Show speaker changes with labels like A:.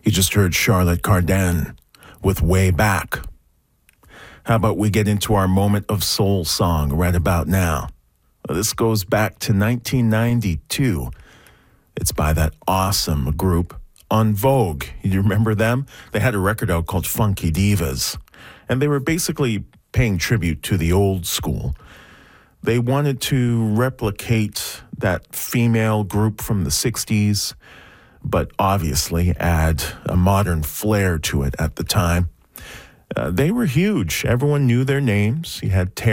A: You just heard Charlotte Cardin with Way Back. How about we get into our moment of soul song right about now? This goes back to 1992. It's by that awesome group En Vogue. You remember them? They had a record out called Funky Divas, and they were basically paying tribute to the old school. They wanted to replicate that female group from the 60s, but obviously add a modern flair to it at the time. They were huge. Everyone knew their names. You had